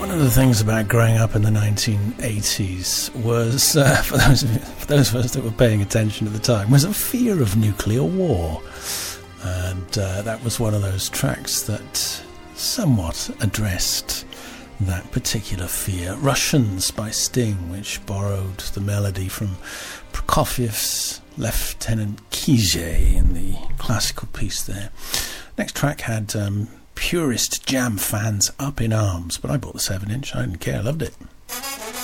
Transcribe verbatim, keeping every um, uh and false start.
One of the things about growing up in the nineteen eighties was, uh, for those of you, for those of us that were paying attention at the time, was a fear of nuclear war. And uh, that was one of those tracks that somewhat addressed that particular fear. Russians by Sting, which borrowed the melody from Prokofiev's Lieutenant Kijé in the classical piece there. Next track had um, purist Jam fans up in arms, but I bought the seven inch, I didn't care, I loved it.